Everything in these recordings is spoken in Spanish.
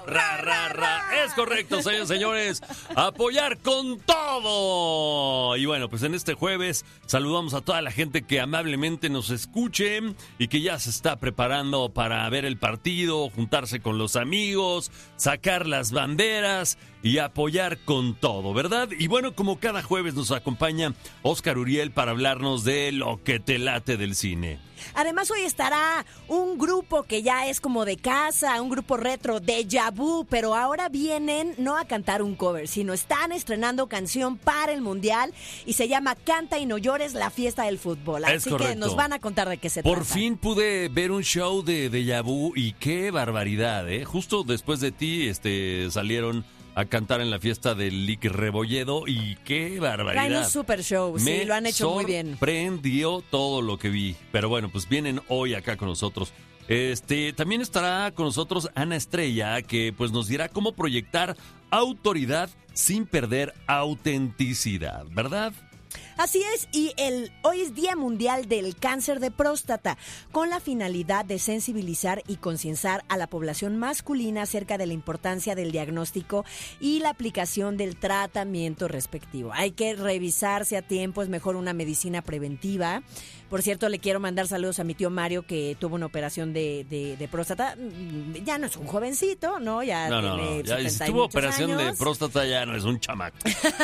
Ra, ra, ra. Es correcto, señores, señores. Apoyar con todo. Y bueno, pues en este jueves saludamos a toda la gente que amablemente nos escuche y que ya se está preparando para ver el partido, juntarse con los amigos, sacar las banderas y apoyar con todo, ¿verdad? Y bueno, como cada jueves nos acompaña Óscar Uriel para hablarnos de lo que te late del cine. Además, hoy estará un grupo que ya es como de casa, un grupo retro, Déjà Vu, pero ahora vienen no a cantar un cover, sino están estrenando canción para el Mundial y se llama Canta y no llores, la fiesta del fútbol. Así que nos van a contar de qué se trata. Por fin pude ver un show de Déjà Vu y qué barbaridad, ¿eh? Justo después de ti salieron a cantar en la fiesta del Lick Rebolledo y qué barbaridad. Traen un super show, sí, lo han hecho muy bien. Me sorprendió todo lo que vi, pero bueno, pues vienen hoy acá con nosotros. También estará con nosotros Ana Estrella, que pues nos dirá cómo proyectar autoridad sin perder autenticidad, ¿verdad? Así es, y hoy es Día Mundial del Cáncer de Próstata, con la finalidad de sensibilizar y concienciar a la población masculina acerca de la importancia del diagnóstico y la aplicación del tratamiento respectivo. Hay que revisarse a tiempo, es mejor una medicina preventiva. Por cierto, le quiero mandar saludos a mi tío Mario, que tuvo una operación de próstata. Ya no es un jovencito, ¿no? Ya si tuvo operación años. De próstata, ya no es un chamaco.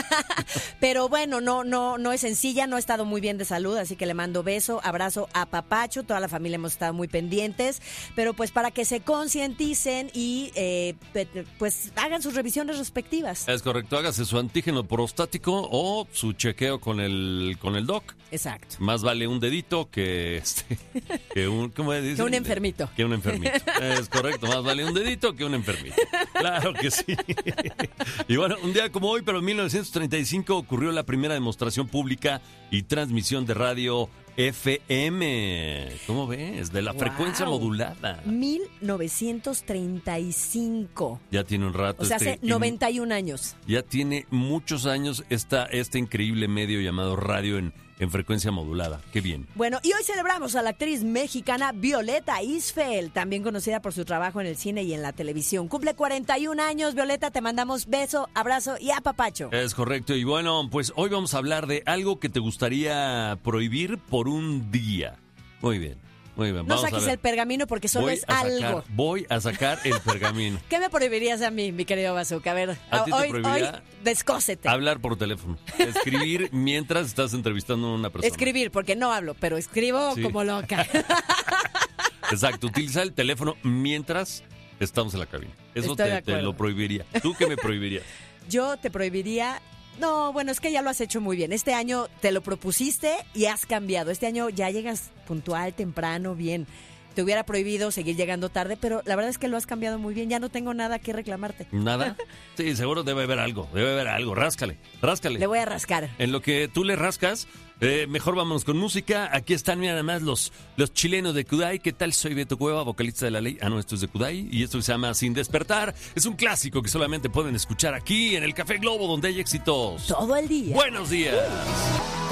Pero bueno, no es sencilla, no ha estado muy bien de salud, así que le mando beso, abrazo, apapacho. Toda la familia hemos estado muy pendientes, pero pues para que se concienticen y pues hagan sus revisiones respectivas. Es correcto, hágase su antígeno prostático o su chequeo con el doc. Exacto. Más vale un dedito que un ¿cómo dice? Que un enfermito. Que un enfermito. Es correcto, más vale un dedito que un enfermito. Claro que sí. Y bueno, un día como hoy, pero en 1935 ocurrió la primera demostración pública y transmisión de radio FM. ¿Cómo ves? De la frecuencia modulada. 1935. Ya tiene un rato. O sea, hace 91 años. Ya tiene muchos años este increíble medio llamado radio en frecuencia modulada. Qué bien. Bueno, y hoy celebramos a la actriz mexicana Violeta Isfel, también conocida por su trabajo en el cine y en la televisión. Cumple 41 años, Violeta, te mandamos beso, abrazo y apapacho. Es correcto, y bueno, pues hoy vamos a hablar de algo que te gustaría prohibir por un día. Muy bien. Muy bien, no saques el pergamino porque solo es algo. Voy a sacar el pergamino. ¿Qué me prohibirías a mí, mi querido Bazooka? A ver, ¿a ti te prohibiría hoy descósete. Hablar por teléfono, escribir mientras estás entrevistando a una persona. Escribir, porque no hablo, pero escribo como loca. Exacto, utiliza el teléfono mientras estamos en la cabina. Eso te lo prohibiría. ¿Tú qué me prohibirías? Yo te prohibiría... No, bueno, es que ya lo has hecho muy bien. Este año te lo propusiste y has cambiado. Este año ya llegas puntual, temprano, bien. Te hubiera prohibido seguir llegando tarde, pero la verdad es que lo has cambiado muy bien. Ya no tengo nada que reclamarte. ¿Nada? Sí, seguro debe haber algo. Ráscale. Le voy a rascar. En lo que tú le rascas, mejor vámonos con música. Aquí están, mira, nada más los chilenos de Kudai. ¿Qué tal? Soy Beto Cueva, vocalista de La Ley. Ah, no, esto es de Kudai. Y esto se llama Sin Despertar. Es un clásico que solamente pueden escuchar aquí en el Café Globo, donde hay éxitos todo el día. Buenos días.